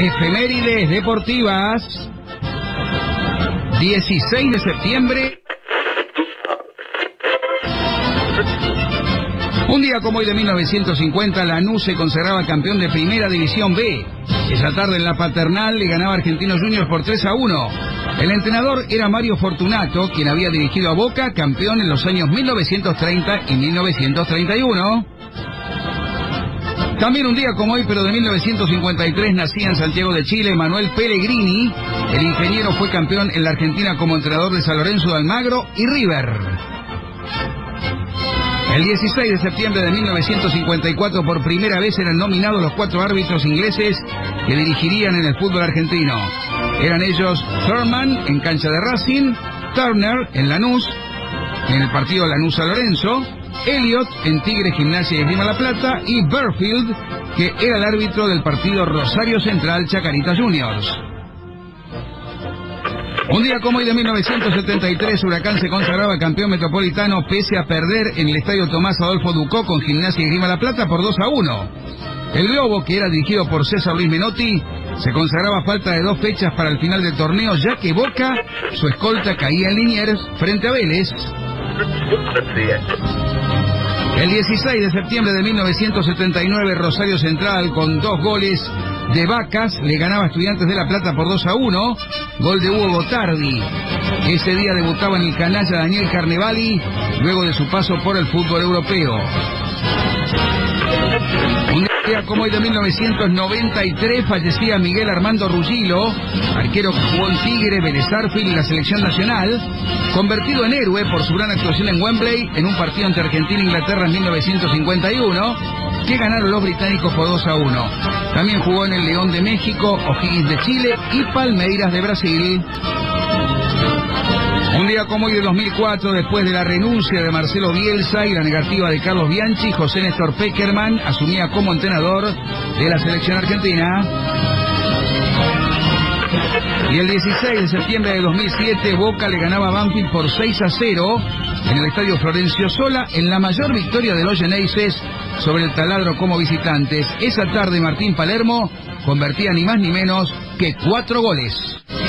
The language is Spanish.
Efemérides deportivas. 16 de septiembre. Un día como hoy de 1950, Lanús se consagraba campeón de Primera División B. Esa tarde en La Paternal le ganaba Argentinos Juniors por 3-1. El entrenador era Mario Fortunato, quien había dirigido a Boca, campeón en los años 1930 y 1931. También un día como hoy, pero de 1953, nacía en Santiago de Chile Manuel Pellegrini. El ingeniero fue campeón en la Argentina como entrenador de San Lorenzo de Almagro y River. El 16 de septiembre de 1954, por primera vez eran nominados los 4 árbitros ingleses que dirigirían en el fútbol argentino. Eran ellos Thurman en cancha de Racing, Turner en Lanús, en el partido Lanús-San Lorenzo, Elliot en Tigre, Gimnasia y Esgrima La Plata, y Burfield, que era el árbitro del partido Rosario Central Chacarita Juniors. Un día como hoy de 1973, Huracán se consagraba campeón metropolitano pese a perder en el estadio Tomás Adolfo Ducó con Gimnasia y Esgrima La Plata por 2-1. El Globo, que era dirigido por César Luis Menotti, se consagraba a falta de 2 fechas para el final del torneo, ya que Boca, su escolta, caía en Liniers frente a Vélez. El 16 de septiembre de 1979, Rosario Central, con 2 goles de Vacas, le ganaba a Estudiantes de La Plata por 2-1, gol de Hugo Botardi. Ese día debutaba en el canalla Daniel Carnevali, luego de su paso por el fútbol europeo. Un día como hoy de 1993 fallecía Miguel Armando Ruggilo, arquero que jugó en Tigre, Vélez Sarsfield y la selección nacional, convertido en héroe por su gran actuación en Wembley en un partido entre Argentina e Inglaterra en 1951, que ganaron los británicos por 2-1. También jugó en el León de México, O'Higgins de Chile y Palmeiras de Brasil. Un día como hoy de 2004, después de la renuncia de Marcelo Bielsa y la negativa de Carlos Bianchi, José Néstor Pekerman asumía como entrenador de la selección argentina. Y el 16 de septiembre de 2007, Boca le ganaba a Banfield por 6-0 en el estadio Florencio Sola, en la mayor victoria de los Geneises sobre el taladro como visitantes. Esa tarde Martín Palermo convertía ni más ni menos que 4 goles.